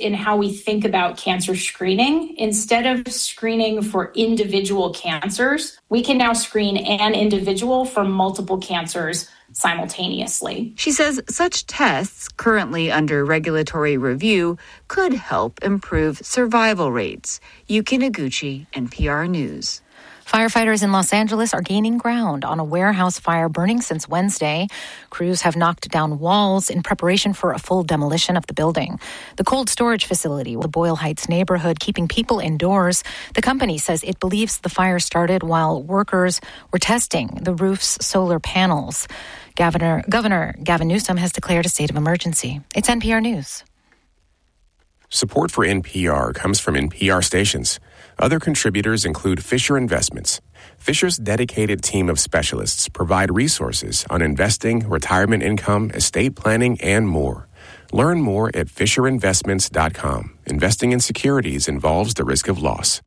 in how we think about cancer screening. Instead of screening for individual cancers, we can now screen an individual for multiple cancers simultaneously. She says such tests, currently under regulatory review, could help improve survival rates. Yuki Noguchi, NPR News. Firefighters in Los Angeles are gaining ground on a warehouse fire burning since Wednesday. Crews have knocked down walls in preparation for a full demolition of the building. The cold storage facility, the Boyle Heights neighborhood, keeping people indoors. The company says it believes the fire started while workers were testing the roof's solar panels. Governor Gavin Newsom has declared a state of emergency. It's NPR News. Support for NPR comes from NPR stations. Other contributors include Fisher Investments. Fisher's dedicated team of specialists provide resources on investing, retirement income, estate planning, and more. Learn more at FisherInvestments.com. Investing in securities involves the risk of loss.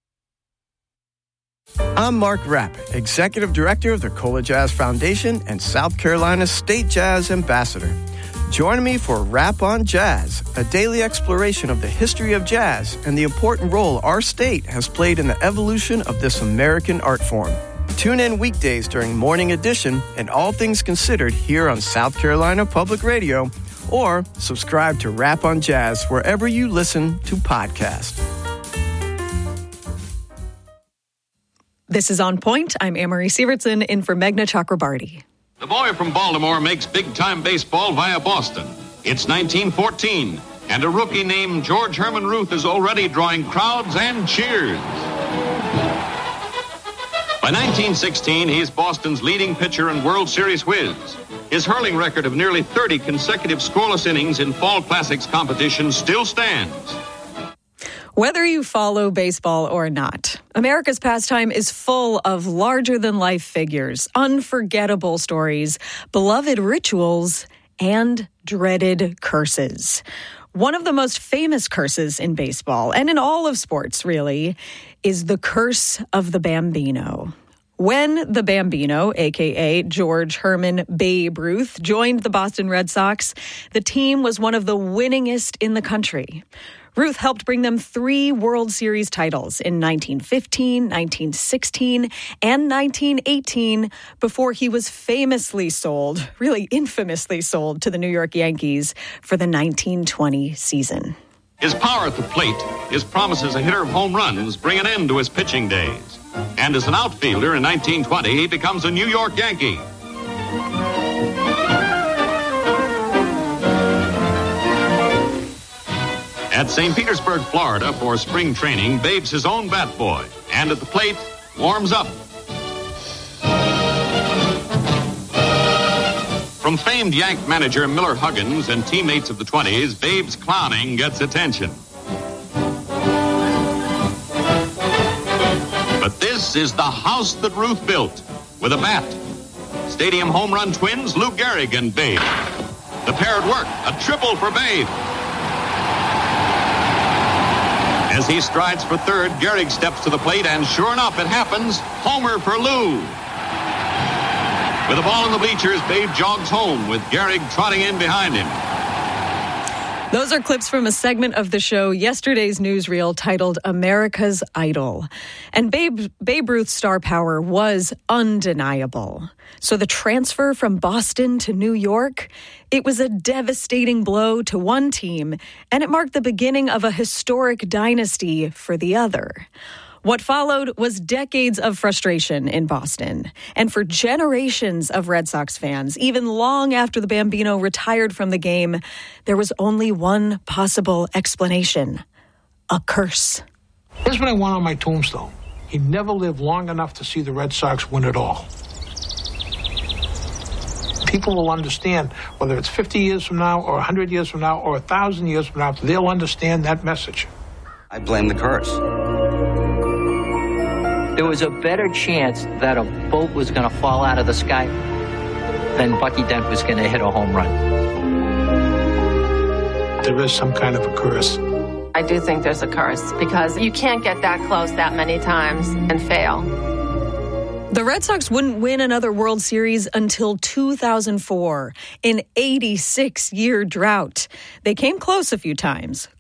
I'm Mark Rapp, Executive Director of the Cola Jazz Foundation and South Carolina State Jazz Ambassador. Join me for Rap on Jazz, a daily exploration of the history of jazz and the important role our state has played in the evolution of this American art form. Tune in weekdays during Morning Edition and All Things Considered here on South Carolina Public Radio, or subscribe to Rap on Jazz wherever you listen to podcasts. This is On Point. I'm Amory Sievertson in for Meghna Chakrabarty. The boy from Baltimore makes big-time baseball via Boston. It's 1914, and a rookie named George Herman Ruth is already drawing crowds and cheers. By 1916, he's Boston's leading pitcher and World Series whiz. His hurling record of nearly 30 consecutive scoreless innings in Fall Classics competition still stands. Whether you follow baseball or not, America's pastime is full of larger-than-life figures, unforgettable stories, beloved rituals, and dreaded curses. One of the most famous curses in baseball, and in all of sports, really, is the curse of the Bambino. When the Bambino, a.k.a. George Herman Babe Ruth, joined the Boston Red Sox, the team was one of the winningest in the country. Ruth helped bring them 3 World Series titles in 1915, 1916, and 1918 before he was famously sold, really infamously sold, to the New York Yankees for the 1920 season. His power at the plate, his promise as a hitter of home runs bring an end to his pitching days. And as an outfielder in 1920, he becomes a New York Yankee. At St. Petersburg, Florida, for spring training, Babe's his own bat boy, and at the plate, warms up. From famed Yank manager Miller Huggins and teammates of the 20s, Babe's clowning gets attention. But this is the house that Ruth built, with a bat. Stadium home run twins Lou Gehrig and Babe. The pair at work, a triple for Babe. As he strides for third, Gehrig steps to the plate, and sure enough, it happens. Homer for Lou. With the ball in the bleachers, Babe jogs home with Gehrig trotting in behind him. Those are clips from a segment of the show, yesterday's newsreel, titled America's Idol. And Babe Ruth's star power was undeniable. So the transfer from Boston to New York, it was a devastating blow to one team, and it marked the beginning of a historic dynasty for the other. What followed was decades of frustration in Boston. And for generations of Red Sox fans, even long after the Bambino retired from the game, there was only one possible explanation: a curse. Here's what I want on my tombstone. He never lived long enough to see the Red Sox win it all. People will understand, whether it's 50 years from now or 100 years from now or 1,000 years from now, they'll understand that message. I blame the curse. There was a better chance that a boat was going to fall out of the sky than Bucky Dent was going to hit a home run. There is some kind of a curse. I do think there's a curse because you can't get that close that many times and fail. The Red Sox wouldn't win another World Series until 2004, an 86-year drought. They came close a few times.